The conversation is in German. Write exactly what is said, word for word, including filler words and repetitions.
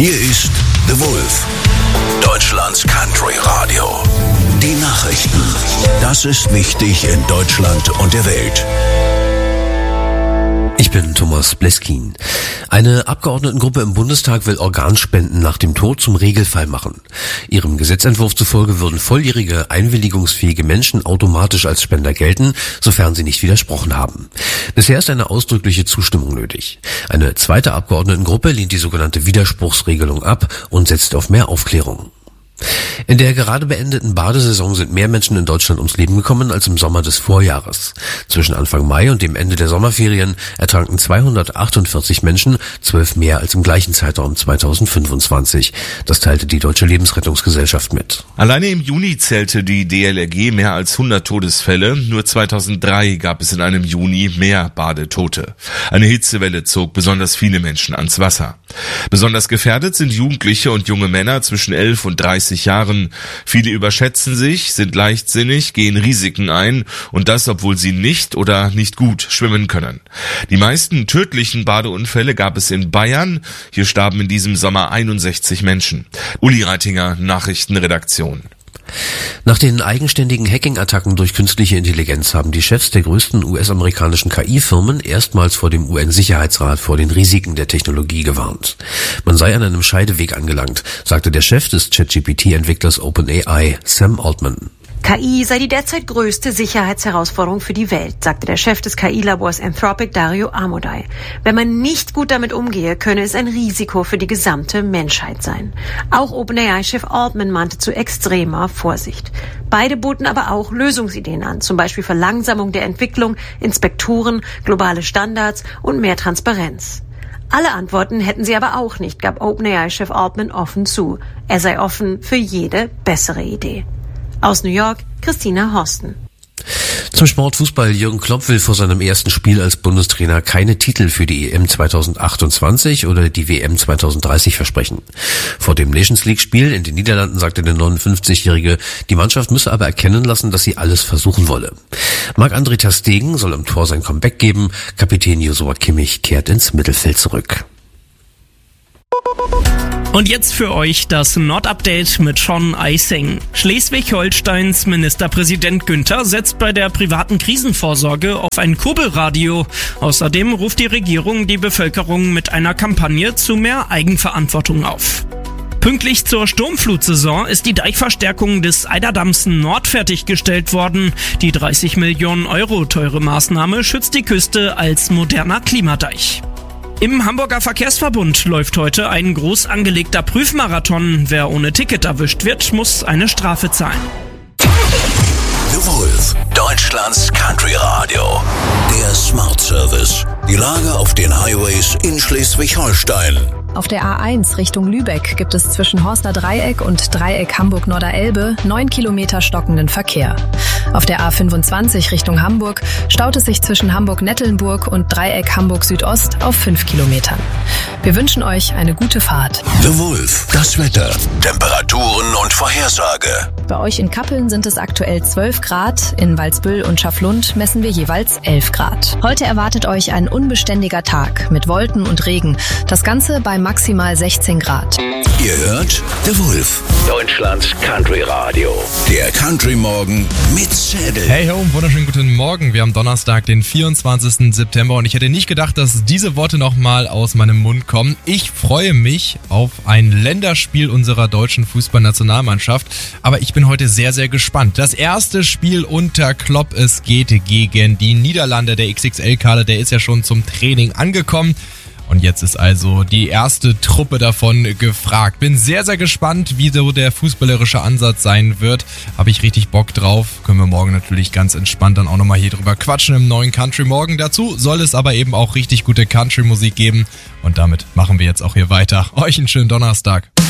Hier ist The Wolf, Deutschlands Country Radio. Die Nachrichten. Das ist wichtig in Deutschland und der Welt. Ich bin Thomas Bleskin. Eine Abgeordnetengruppe im Bundestag will Organspenden nach dem Tod zum Regelfall machen. Ihrem Gesetzentwurf zufolge würden volljährige, einwilligungsfähige Menschen automatisch als Spender gelten, sofern sie nicht widersprochen haben. Bisher ist eine ausdrückliche Zustimmung nötig. Eine zweite Abgeordnetengruppe lehnt die sogenannte Widerspruchsregelung ab und setzt auf mehr Aufklärung. In der gerade beendeten Badesaison sind mehr Menschen in Deutschland ums Leben gekommen als im Sommer des Vorjahres. Zwischen Anfang Mai und dem Ende der Sommerferien ertranken zweihundertachtundvierzig Menschen, zwölf mehr als im gleichen Zeitraum zweitausendfünfundzwanzig. Das teilte die Deutsche Lebensrettungsgesellschaft mit. Alleine im Juni zählte die D L R G mehr als hundert Todesfälle. Nur zweitausenddrei gab es in einem Juni mehr Badetote. Eine Hitzewelle zog besonders viele Menschen ans Wasser. Besonders gefährdet sind Jugendliche und junge Männer zwischen elf und dreißig Jahren. Viele überschätzen sich, sind leichtsinnig, gehen Risiken ein und das, obwohl sie nicht oder nicht gut schwimmen können. Die meisten tödlichen Badeunfälle gab es in Bayern. Hier starben in diesem Sommer einundsechzig Menschen. Uli Reitinger, Nachrichtenredaktion. Nach den eigenständigen Hacking-Attacken durch künstliche Intelligenz haben die Chefs der größten U S-amerikanischen K I-Firmen erstmals vor dem U N-Sicherheitsrat vor den Risiken der Technologie gewarnt. Man sei an einem Scheideweg angelangt, sagte der Chef des ChatGPT-Entwicklers OpenAI, Sam Altman. K I sei die derzeit größte Sicherheitsherausforderung für die Welt, sagte der Chef des K I-Labors Anthropic, Dario Amodei. Wenn man nicht gut damit umgehe, könne es ein Risiko für die gesamte Menschheit sein. Auch OpenAI-Chef Altman mahnte zu extremer Vorsicht. Beide boten aber auch Lösungsideen an, zum Beispiel Verlangsamung der Entwicklung, Inspektoren, globale Standards und mehr Transparenz. Alle Antworten hätten sie aber auch nicht, gab OpenAI-Chef Altman offen zu. Er sei offen für jede bessere Idee. Aus New York, Christina Horsten. Zum Sport Fußball. Jürgen Klopp will vor seinem ersten Spiel als Bundestrainer keine Titel für die E M zweitausendachtundzwanzig oder die W M zweitausenddreißig versprechen. Vor dem Nations League Spiel in den Niederlanden sagte der neunundfünfzigjährige, die Mannschaft müsse aber erkennen lassen, dass sie alles versuchen wolle. Marc-André ter Stegen soll im Tor sein Comeback geben. Kapitän Joshua Kimmich kehrt ins Mittelfeld zurück. Und jetzt für euch das Nord-Update mit Sean Eising. Schleswig-Holsteins Ministerpräsident Günther setzt bei der privaten Krisenvorsorge auf ein Kurbelradio. Außerdem ruft die Regierung die Bevölkerung mit einer Kampagne zu mehr Eigenverantwortung auf. Pünktlich zur Sturmflutsaison ist die Deichverstärkung des Eiderdamms Nord fertiggestellt worden. Die dreißig Millionen Euro teure Maßnahme schützt die Küste als moderner Klimadeich. Im Hamburger Verkehrsverbund läuft heute ein groß angelegter Prüfmarathon. Wer ohne Ticket erwischt wird, muss eine Strafe zahlen. The Wolf, Deutschlands Country Radio. Der Smart Service. Die Lage auf den Highways in Schleswig-Holstein. Auf der A eins Richtung Lübeck gibt es zwischen Horster Dreieck und Dreieck Hamburg-Norderelbe neun Kilometer stockenden Verkehr. Auf der A fünfundzwanzig Richtung Hamburg staut es sich zwischen Hamburg-Nettelnburg und Dreieck Hamburg-Südost auf fünf Kilometern. Wir wünschen euch eine gute Fahrt. The Wolf, das Wetter, Temperaturen und Vorhersage. Bei euch in Kappeln sind es aktuell zwölf Grad, in Walsbüll und Schaflund messen wir jeweils elf Grad. Heute erwartet euch ein unbeständiger Tag mit Wolken und Regen. Das Ganze bei maximal sechzehn Grad. Ihr hört The Wolf, Deutschlands Country Radio. Der Country Morgen mit Zedel. Hey ho, wunderschönen guten Morgen. Wir haben Donnerstag, den vierundzwanzigsten September und ich hätte nicht gedacht, dass diese Worte nochmal aus meinem Mund kommen. Ich freue mich auf ein Länderspiel unserer deutschen Fußballnationalmannschaft, aber ich bin heute sehr, sehr gespannt. Das erste Spiel unter Klopp, es geht gegen die Niederlande. Der X X L-Kader, der ist ja schon zum Training angekommen. Und jetzt ist also die erste Truppe davon gefragt. Bin sehr, sehr gespannt, wie so der fußballerische Ansatz sein wird. Habe ich richtig Bock drauf. Können wir morgen natürlich ganz entspannt dann auch nochmal hier drüber quatschen im neuen Country Morgen. Dazu soll es aber eben auch richtig gute Country-Musik geben. Und damit machen wir jetzt auch hier weiter. Euch einen schönen Donnerstag.